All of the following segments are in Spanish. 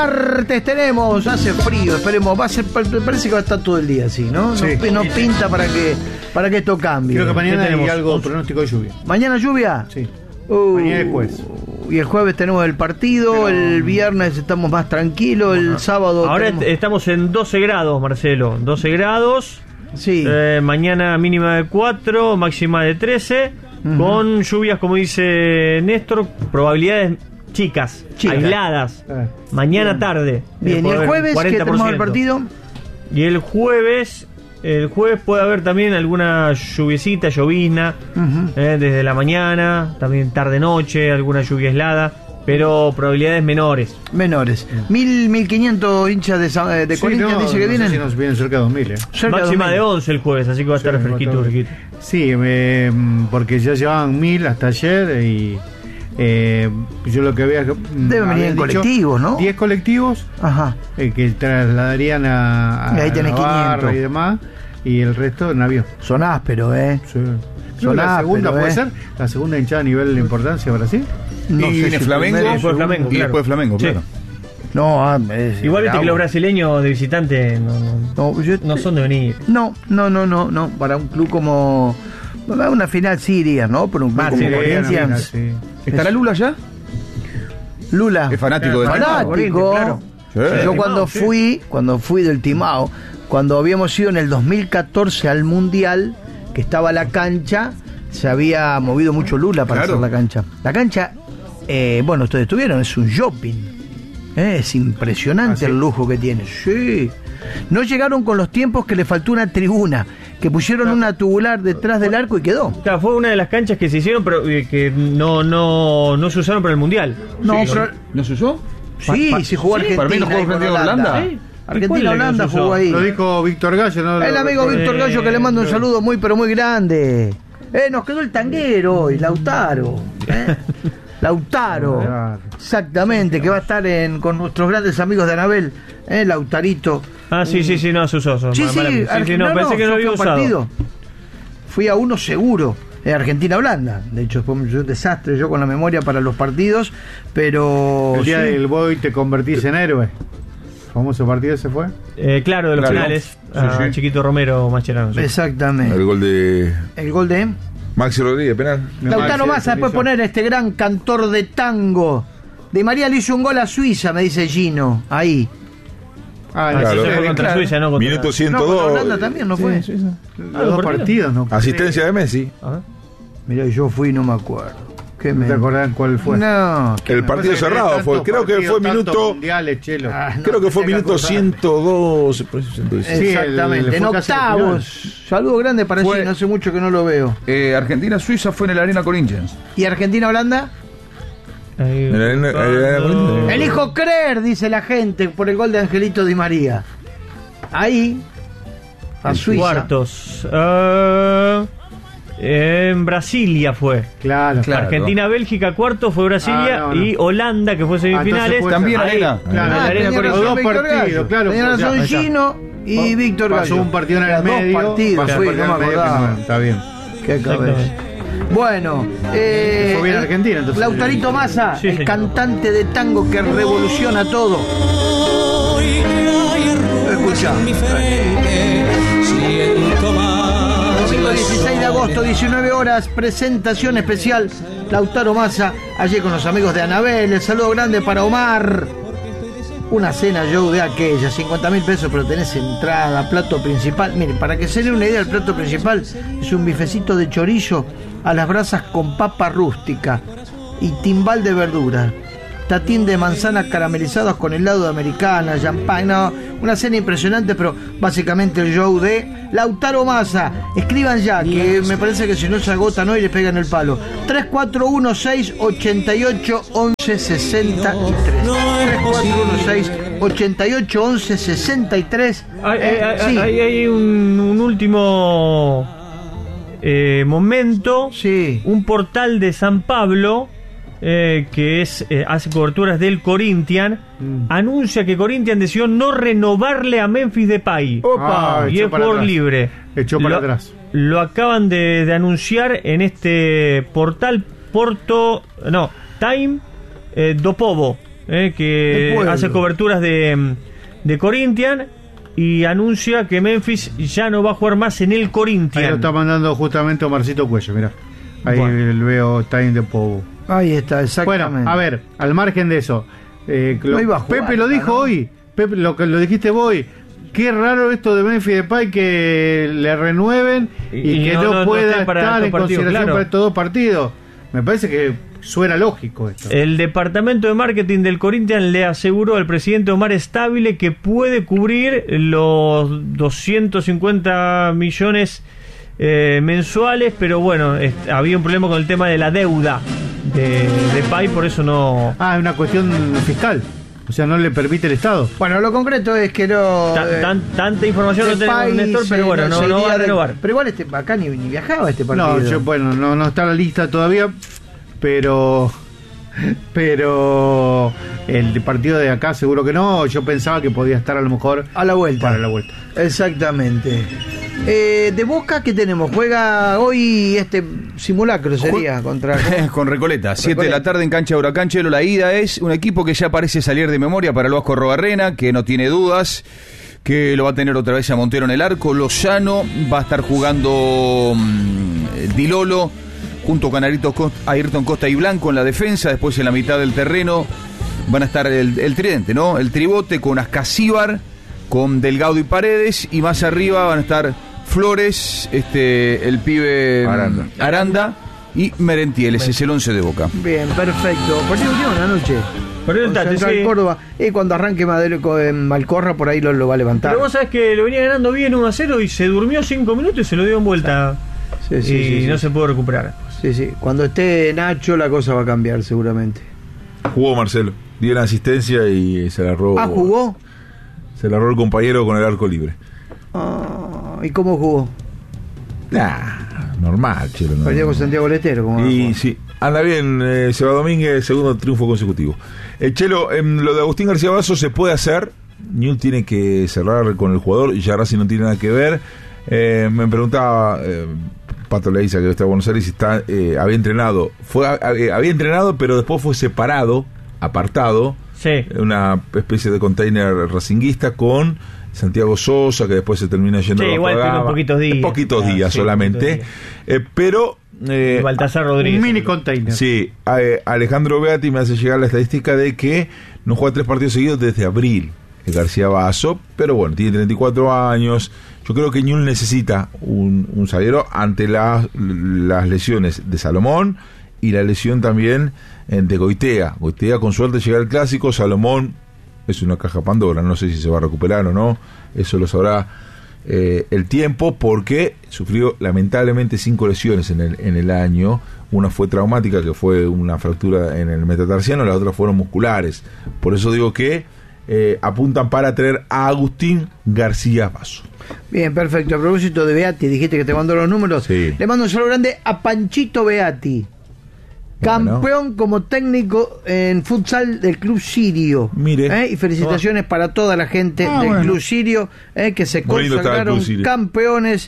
martes tenemos, hace frío, esperemos, parece que va a estar todo el día así, ¿no? Sí. Nos pinta para que esto cambie. Creo que mañana hay tenemos? algo pronóstico de lluvia. ¿Mañana lluvia? Sí. Mañana es jueves. Y el jueves tenemos el partido, el viernes estamos más tranquilos, el sábado Ahora tenemos... estamos en 12 grados, Marcelo. 12 grados. Sí. Mañana mínima de 4, máxima de 13. Con lluvias, como dice Néstor, probabilidades chicas. Aisladas. Mañana tarde. Bien, ¿y el jueves que tenemos el partido? Y el jueves puede haber también alguna lluviecita, llovizna, desde la mañana, también tarde-noche, alguna lluvia aislada, pero probabilidades menores. 1.500 hinchas de Corinthians dice que vienen. Sí, nos vienen cerca de 2.000. Máxima de 11 el jueves, así que va a estar fresquito. Sí, porque ya llevaban 1.000 hasta ayer y yo lo que había... Deben venir en colectivos, ¿no? 10 colectivos. Ajá. Que trasladarían a y ahí tenés Navarra 500 y demás, y el resto en avión. Son ásperos, Sí. Creo que la segunda puede ser, la segunda hinchada a nivel de importancia de Brasil. No y sé viene si Flamengo, primero, después Flamengo, y después Flamengo, Sí. claro. No, Igual viste que los brasileños de visitante no son de venir. No, para un club como una final sí iría, ¿no? Por un club como Corinthians. Sí. ¿Estará Lula ya? Lula. Es fanático del Fanático. claro. Sí. Yo cuando fui del Timao, cuando habíamos ido en el 2014 al Mundial, que estaba la cancha, se había movido mucho Lula para hacer la cancha. La cancha, bueno, ustedes estuvieron, es un shopping. Es impresionante el lujo que tiene. Sí. No llegaron con los tiempos, que le faltó una tribuna, que pusieron una tubular detrás del arco y quedó. Claro, fue una de las canchas que se hicieron, pero que no se usaron para el Mundial. No, Sí, pero- ¿no se usó? sí jugó Argentina. Para mí no jugó ahí con frente a Holanda. ¿Sí? Argentina-Holanda jugó ahí. Lo dijo Víctor Gallo, ¿no? El amigo Víctor Gallo, que le manda un saludo muy pero muy grande. Nos quedó el tanguero hoy, Lautaro. Lautaro. Claro. Exactamente, que va a estar con nuestros grandes amigos de Anabel, Lautarito. Ah, sí, no se usó. Sí, Pensé que no había fue un usado. partido. Fui a uno seguro. Argentina-Holanda. De hecho, fue un desastre yo con la memoria para los partidos, pero... El día sí. del Boy te convertís en héroe. ¿Famoso partido ese fue? Claro, de los Claro. finales. Sí. Chiquito Romero, Mascherano. Sí. Exactamente. El gol de El gol de... Maxi Rodríguez, penal. Lautaro Massa, después poner este gran cantor de tango. Di María le hizo un gol a Suiza, me dice Gino. Ahí. Ah, Claro. Eso fue contra Suiza, no contra... Minuto No, 102. con Holanda también, ¿no fue? los dos partidos, ¿no? Asistencia de Messi. Mirá, yo fui y no me acuerdo. ¿Qué ¿No te acordás cuál fue? No. El partido cerrado fue. Creo que fue minuto. Chelo. Creo que fue minuto 102. por eso 116. Sí, Exactamente, en fue casi octavos. Saludo grande para Fue- Gino, hace mucho que no lo veo. Argentina-Suiza fue en el Arena Corinthians. ¿Y Argentina-Holanda? En el Arena Corinthians. Elijo creer, dice la gente, por el gol de Angelito Di María. Ahí, a Suiza. Cuartos. En Brasilia fue. Claro. Argentina-Bélgica, cuartos fue Brasilia. No. Y Holanda, que fue semifinales. entonces fue También ahí. Arena. Claro, En la Arena tenía Corinthians. razón Los dos Víctor partidos, Gallo. claro, Tenía pues, razón ya, ahí está. Gino y Víctor Gallo. Pasó un partido en el Eran medio. Dos partidos, pasó fui, un partido no en me el medio, acordaba. Está bien. Qué cabeza. Bueno, Fue bien Argentina, entonces. Lautarito Massa, Sí, el señor. cantante de tango que revoluciona todo. Escucha. Domingo 16 de agosto, 19 horas, presentación especial. Lautaro Massa, allí con los amigos de Anabel. El saludo grande para Omar. Una cena show de aquella, 50.000 pesos, pero tenés entrada, plato principal. Miren, para que se den una idea, el plato principal es un bifecito de chorizo a las brasas con papa rústica y timbal de verdura, tatín de manzanas caramelizados con helado de americana, champán, no, una cena impresionante, pero básicamente el show de Lautaro Massa. Escriban ya, que me parece que si no se agotan hoy les pegan el palo. 3416881163. 3416881163. Hay un último momento. Sí. Un portal de San Pablo que hace coberturas del Corinthians, anuncia que Corinthians decidió no renovarle a Memphis Depay. Opa, Y echó es para por atrás. libre. Echó para atrás. Lo acaban de anunciar en este portal Time Dopovo. que hace coberturas de Corinthians, y anuncia que Memphis ya no va a jugar más en el Corinthians. Ahí lo está mandando justamente Omarcito Cuello, mirá. Ahí veo Time de Povo. Ahí está, exactamente. Bueno, a ver, al margen de eso, no iba a jugar, Pepe lo dijo hoy. Pepe, lo dijiste vos hoy. Qué raro esto de Memphis Depay, que le renueven y que no pueda estar en consideración para estos 2 partidos. Me parece que suena lógico esto. El departamento de marketing del Corinthians le aseguró al presidente Omar Stabile que puede cubrir los 250 millones mensuales, pero bueno, había un problema con el tema de la deuda de Depay, por eso no... Es una cuestión fiscal. O sea, no le permite el Estado. Bueno, lo concreto es que no... Tanta información no tenemos, Néstor, pero bueno, no va a renovar. Pero igual acá ni viajaba este partido. No, no está en la lista todavía, pero el partido de acá seguro que no. Yo pensaba que podía estar a lo mejor a la vuelta. Para la vuelta. Exactamente. De Boca, ¿qué tenemos? Juega hoy simulacro, sería contra... con Recoleta, 7 de la tarde en cancha de Huracán. Chelo, la ida es un equipo que ya parece salir de memoria para el Vasco Arrobarrena, que no tiene dudas, que lo va a tener otra vez a Montero en el arco. Lozano va a estar jugando Dilolo junto con Ayrton Costa y Blanco en la defensa. Después en la mitad del terreno van a estar el tridente, ¿no? El tribote con Ascasíbar, con Delgado y Paredes, y más arriba van a estar Flores, el pibe Aranda y Merentiel. Ese es el 11 de Boca. Bien, perfecto. Partido último de la noche. Central Córdoba. Cuando arranque Madero con Malcorra, por ahí lo va a levantar. Pero vos sabés que lo venía ganando bien 1-0 y se durmió 5 minutos y se lo dio en vuelta. Sí, no se pudo recuperar. Sí. Cuando esté Nacho, la cosa va a cambiar seguramente. Jugó Marcelo, dio la asistencia y se la robó. ¿Jugó? Se la robó el compañero con el arco libre. ¿Y cómo jugó? Normal, Chelo. Perdió con Santiago Letero. Sí, anda bien, Seba Domínguez, segundo triunfo consecutivo. Chelo, lo de Agustín García Basso se puede hacer. Newell tiene que cerrar con el jugador, ya Racing no tiene nada que ver. Me preguntaba Pato Leiza, que está en Buenos Aires, si había entrenado. Había entrenado, pero después fue separado, apartado. Sí. Una especie de container racinguista con Santiago Sosa, que después se termina yendo a la igual Pagaba. Poquitos días solamente. Pero Baltasar Rodríguez, un mini container. Sí, Alejandro Beati me hace llegar la estadística de que no juega 3 partidos seguidos desde abril, García Basso, pero bueno, tiene 34 años. Yo creo que Newell necesita un zaguero ante las lesiones de Salomón y la lesión también de Goitea. Goitea con suerte llega al clásico. Salomón es una caja Pandora, no sé si se va a recuperar o no, eso lo sabrá el tiempo, porque sufrió lamentablemente 5 lesiones en el año. Una fue traumática, que fue una fractura en el metatarsiano, las otras fueron musculares. Por eso digo que apuntan para traer a Agustín García Basso. Bien, perfecto. A propósito de Beati, dijiste que te mandó los números. Sí. Le mando un saludo grande a Panchito Beati, campeón como técnico en futsal del Club Sirio. Mire. Y felicitaciones para toda la gente del Club Sirio, que se consagraron campeones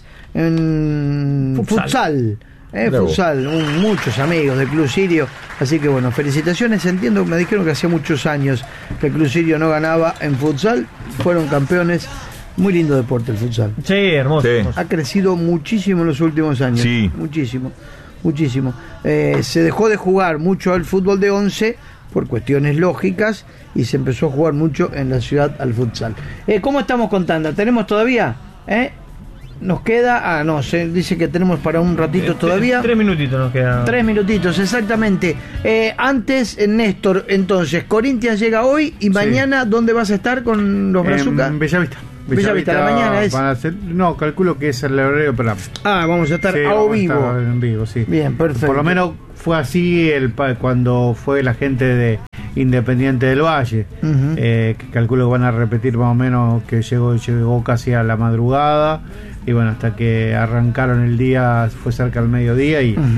en futsal. Futsal, muchos amigos del Club Sirio. Así que bueno, felicitaciones. Entiendo, me dijeron que hacía muchos años que el Club Sirio no ganaba en futsal. Fueron campeones. Muy lindo deporte el futsal. Sí, hermoso. Ha crecido muchísimo en los últimos años. Sí. Muchísimo. Se dejó de jugar mucho al fútbol de 11 por cuestiones lógicas y se empezó a jugar mucho en la ciudad al futsal. ¿Cómo estamos contando? ¿Tenemos todavía? Nos queda... se dice que tenemos para un ratito todavía. 3 minutitos nos quedan. 3 minutitos, exactamente. Antes, Néstor, entonces, Corinthians llega hoy y mañana, ¿dónde vas a estar con los Brazucas? En Bellavista. Bellavista, la mañana es. Van a hacer, calculo que es el horario, pero vamos a estar en vivo, sí. Bien, perfecto. Por lo menos fue así cuando fue la gente de Independiente del Valle, que calculo que van a repetir más o menos, que llegó casi a la madrugada, y bueno, hasta que arrancaron el día fue cerca del mediodía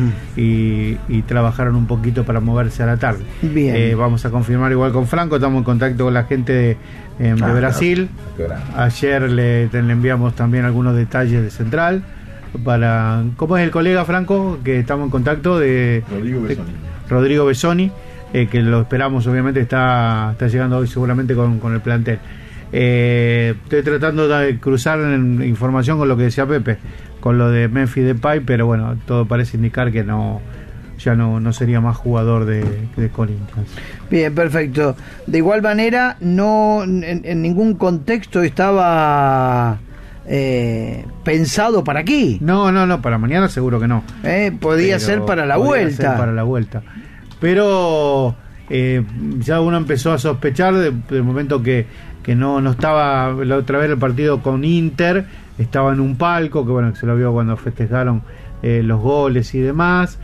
y trabajaron un poquito para moverse a la tarde. Bien. Vamos a confirmar igual con Franco, estamos en contacto con la gente de Brasil. Ayer le enviamos también algunos detalles de Central. ¿Cómo es el colega Franco? Que estamos en contacto de Rodrigo Besoni. que lo esperamos, obviamente está llegando hoy seguramente con el plantel. Estoy tratando de cruzar en información con lo que decía Pepe, con lo de Memphis Depay, pero bueno, todo parece indicar que ya no sería más jugador de Corinthians. Bien, perfecto. De igual manera, no en ningún contexto estaba pensado para aquí. No, para mañana seguro que no. Podía ser para la vuelta. Pero ya uno empezó a sospechar del momento que no estaba la otra vez el partido con Inter, estaba en un palco, que bueno, que se lo vio cuando festejaron los goles y demás.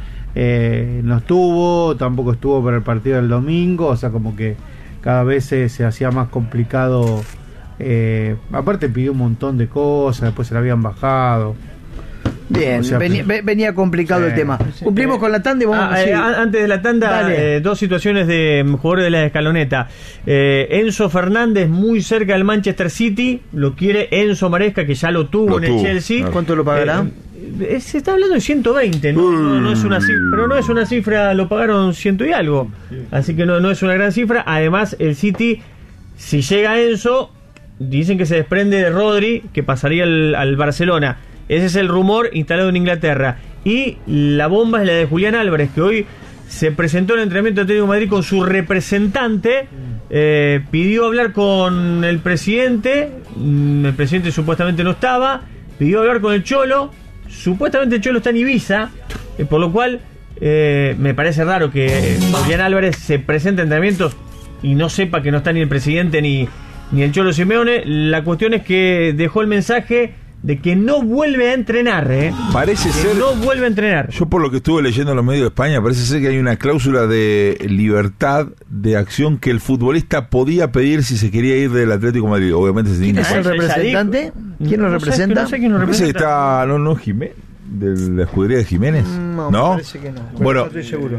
Tampoco estuvo para el partido del domingo, o sea, como que cada vez se hacía más complicado. Aparte pidió un montón de cosas, después se la habían bajado. Bien, o sea, venía complicado el tema. Cumplimos con la tanda y vamos antes de la tanda, dos situaciones de jugadores de la escaloneta. Enzo Fernández, muy cerca del Manchester City, lo quiere Enzo Maresca, que ya lo tuvo en el Chelsea. ¿Cuánto lo pagará? Se está hablando de 120, no es una cifra, pero no es una cifra, lo pagaron 100 y algo, así que no es una gran cifra. Además, el City, si llega Enzo, dicen que se desprende de Rodri, que pasaría al Barcelona. Ese es el rumor instalado en Inglaterra. Y la bomba es la de Julián Álvarez, que hoy se presentó en el entrenamiento de Atlético de Madrid con su representante. Pidió hablar con el presidente. El presidente supuestamente no estaba. Pidió hablar con el Cholo. Supuestamente el Cholo está en Ibiza. Por lo cual me parece raro que Julián Álvarez se presente en entrenamientos y no sepa que no está ni el presidente ni el Cholo Simeone. La cuestión es que dejó el mensaje de que no vuelve a entrenar, Parece ser. No vuelve a entrenar. Yo, por lo que estuve leyendo en los medios de España, parece ser que hay una cláusula de libertad de acción que el futbolista podía pedir si se quería ir del Atlético de Madrid. Obviamente se tiene ¿Quién es el representante? ¿Quién lo representa? No sé quién lo representa. Ese está, no Jiménez, de la escudería de Jiménez. No, parece que no. Bueno, no estoy seguro.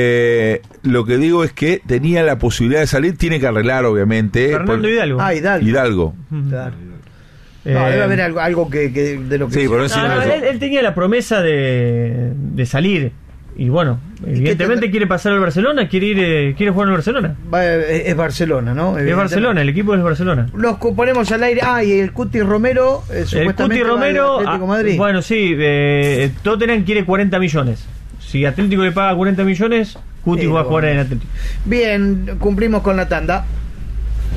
Lo que digo es que tenía la posibilidad de salir, tiene que arreglar, obviamente. Fernando Hidalgo. Hidalgo. Claro. Debe haber algo que de lo que... Sí, pero él tenía la promesa de salir. Y bueno, evidentemente quiere pasar al Barcelona, quiere jugar en Barcelona. Es Barcelona, ¿no? Es Barcelona, el equipo es Barcelona. Los ponemos al aire. Y el Cuti Romero, supuestamente el Cuti Romero, Atlético Madrid. Bueno, sí, Tottenham quiere 40 millones. Si Atlético le paga 40 millones, Cuti va a jugar en Atlético. Bien, cumplimos con la tanda.